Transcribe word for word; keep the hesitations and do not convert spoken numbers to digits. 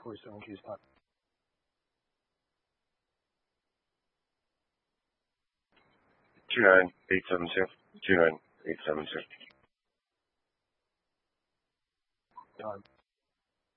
forty-seven keys time. two nine eight seven two. two nine eight seven two. Time.